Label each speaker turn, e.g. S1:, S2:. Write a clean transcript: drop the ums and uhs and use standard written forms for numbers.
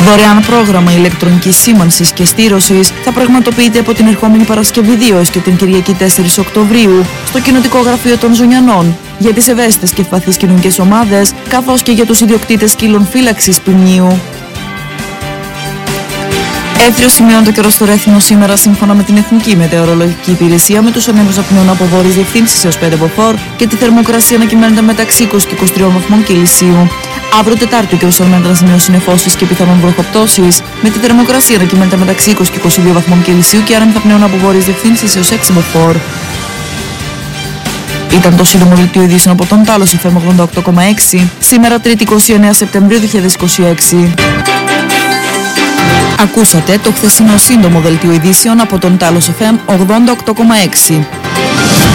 S1: Δωρεάν πρόγραμμα ηλεκτρονικής σήμανσης και στήρωσης θα πραγματοποιείται από την ερχόμενη Παρασκευή 2 έως και την Κυριακή 4 Οκτωβρίου στο Κοινοτικό Γραφείο των Ζωνιανών για τις ευαίσθητες και ευπαθείς κοινωνικές ομάδες, καθώς και για τους ιδιοκτήτες σκύλων φύλαξης ποινίου. Έθριο σημειώνει το καιρό στο Ρέθυμνο σήμερα σύμφωνα με την Εθνική Μετεωρολογική Υπηρεσία, με τους ανέμους να πνέουν από βόρειες διευθύνσεις έως 5 μποφόρ και τη θερμοκρασία να κυμαίνεται μεταξύ 20 και 23 βαθμών Κελσίου. Αύριο Τετάρτη ο καιρός αναμένεται να σημειώσει νεφώσεις και πιθανόν βροχοπτώσεις, με τη θερμοκρασία να κυμαίνεται μεταξύ 20 και 22 βαθμών Κελσίου και άνεμοι θα πνέουν από βόρειες διευθύνσεις έως 6 μποφόρ. Ήταν το σύντομο δελτίο ειδήσεων από τον Τάλος FM 88,6, σήμερα 3η 29 Σεπτεμβρίου 2026. Ακούσατε το χθεσινό σύντομο δελτίο ειδήσεων από τον Τάλος FM 88,6.